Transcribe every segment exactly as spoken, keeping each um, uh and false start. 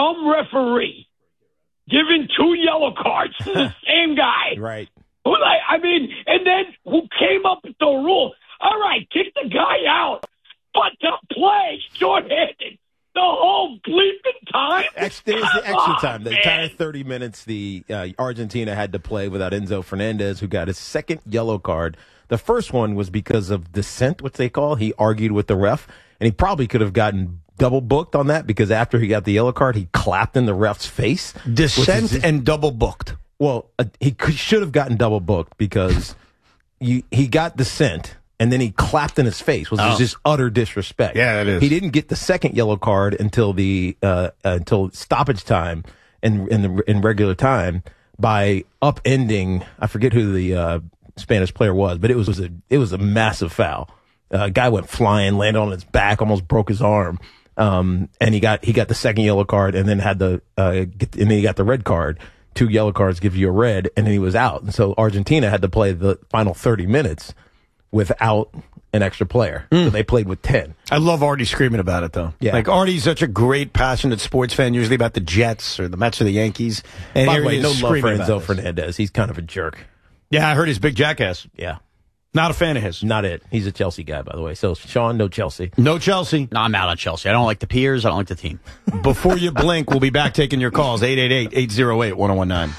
some referee giving two yellow cards to the same guy. Right. Who, like, I mean, and then who came up with the rule? All right, kick the guy out, but to play shorthanded the whole bleeping time. Ex- there's the extra time. The entire thirty minutes, the uh, Argentina had to play without Enzo Fernandez, who got his second yellow card. The first one was because of dissent, what they call. He argued with the ref, and he probably could have gotten double booked on that because after he got the yellow card, he clapped in the ref's face. Dissent is, and double booked. Well, uh, he could, should have gotten double booked because you, he got dissent, and then he clapped in his face, which was oh. just utter disrespect. Yeah, it is. He didn't get the second yellow card until the uh, uh, until stoppage time and in, in, in regular time by upending. I forget who the uh, Spanish player was, but it was, was a it was a massive foul. A uh, guy went flying, landed on his back, almost broke his arm, um, and he got he got the second yellow card, and then had the uh, get, and then he got the red card. Two yellow cards give you a red, and then he was out. And so Argentina had to play the final thirty minutes without an extra player. Mm. So they played with ten. I love Artie screaming about it, though. Yeah. Like, Artie's such a great, passionate sports fan, usually about the Jets or the Mets or the Yankees. And By here the way, he no is love for screaming Enzo about this. Fernandez. He's kind of a jerk. Yeah, I heard he's a big jackass. Yeah. Not a fan of his. Not it. He's a Chelsea guy, by the way. So, Sean, no Chelsea. No Chelsea. No, I'm out on Chelsea. I don't like the peers. I don't like the team. Before you blink, we'll be back taking your calls. eight eight eight, eight oh eight, one oh one nine.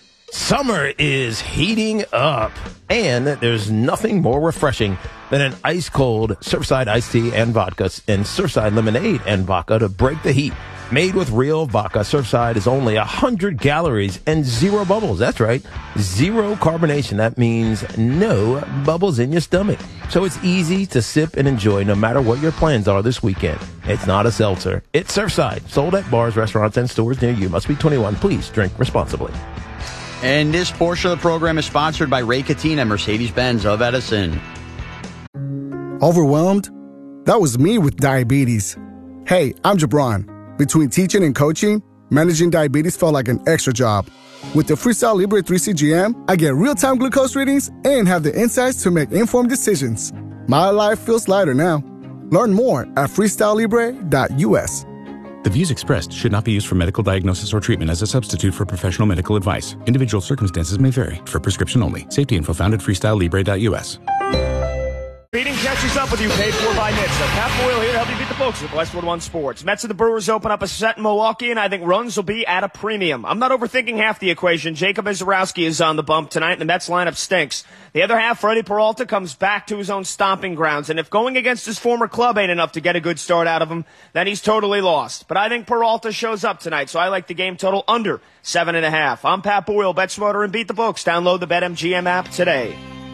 Summer is heating up, and there's nothing more refreshing than an ice-cold Surfside iced tea and vodka and Surfside lemonade and vodka to break the heat. Made with real vodka, Surfside is only one hundred calories and zero bubbles. That's right, zero carbonation. That means no bubbles in your stomach. So it's easy to sip and enjoy no matter what your plans are this weekend. It's not a seltzer. It's Surfside, sold at bars, restaurants, and stores near you. Must be twenty-one. Please drink responsibly. And this portion of the program is sponsored by Ray Catena, Mercedes-Benz of Edison. Overwhelmed? That was me with diabetes. Hey, I'm Jabron. Between teaching and coaching, managing diabetes felt like an extra job. With the Freestyle Libre three C G M, I get real-time glucose readings and have the insights to make informed decisions. My life feels lighter now. Learn more at freestyle libre dot u s. The views expressed should not be used for medical diagnosis or treatment as a substitute for professional medical advice. Individual circumstances may vary. For prescription only. Safety info found at freestyle libre dot u s. Beating catches up with you, paid for by N H T S A. Pat Boyle here to help you beat the books with Westwood One Sports. Mets and the Brewers open up a set in Milwaukee, and I think runs will be at a premium. I'm not overthinking half the equation. Jacob Izarowski is on the bump tonight, and the Mets lineup stinks. The other half, Freddie Peralta, comes back to his own stomping grounds, and if going against his former club ain't enough to get a good start out of him, then he's totally lost. But I think Peralta shows up tonight, so I like the game total under seven and a half. I'm Pat Boyle, Bet Smarter and Beat the Books. Download the BetMGM app today.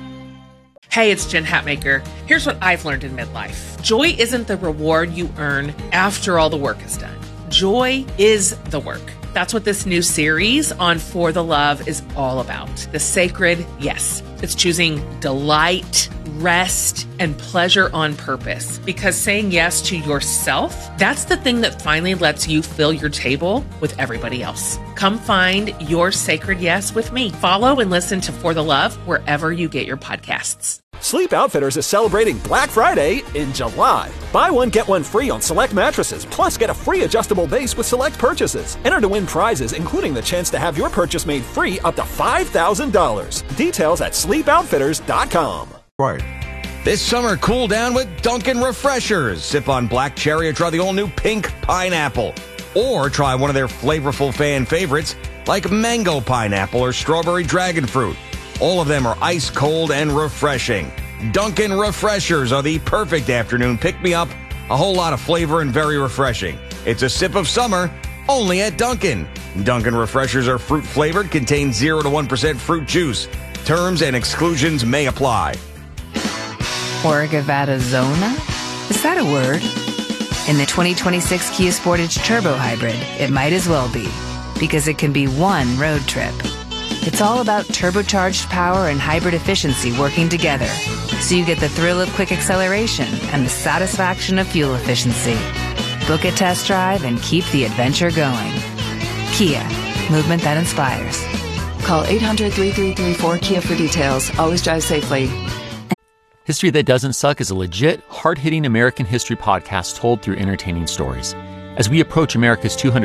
Hey, it's Jen Hatmaker. Here's what I've learned in midlife. Joy isn't the reward you earn after all the work is done. Joy is the work. That's what this new series on For the Love is all about. The sacred yes. It's choosing delight, rest, and pleasure on purpose. Because saying yes to yourself, that's the thing that finally lets you fill your table with everybody else. Come find your sacred yes with me. Follow and listen to For the Love wherever you get your podcasts. Sleep Outfitters is celebrating Black Friday in July. Buy one, get one free on select mattresses, plus get a free adjustable base with select purchases. Enter to win prizes, including the chance to have your purchase made free up to five thousand dollars. Details at sleep outfitters dot com. Right. This summer, cool down with Dunkin' Refreshers. Sip on black cherry or try the all-new pink pineapple. Or try one of their flavorful fan favorites like mango pineapple or strawberry dragon fruit. All of them are ice cold and refreshing. Dunkin' Refreshers are the perfect afternoon pick-me-up, a whole lot of flavor and very refreshing. It's a sip of summer, only at Dunkin'. Dunkin' Refreshers are fruit-flavored, contain zero to one percent fruit juice. Terms and exclusions may apply. Orgavadazona? Is that a word? In the twenty twenty-six Kia Sportage Turbo Hybrid, it might as well be, because it can be one road trip. It's all about turbocharged power and hybrid efficiency working together, so you get the thrill of quick acceleration and the satisfaction of fuel efficiency. Book a test drive and keep the adventure going. Kia, movement that inspires. Call eight hundred, three three three, four Kia for details. Always drive safely. History That Doesn't Suck is a legit, hard-hitting American history podcast told through entertaining stories. As we approach America's two hundredth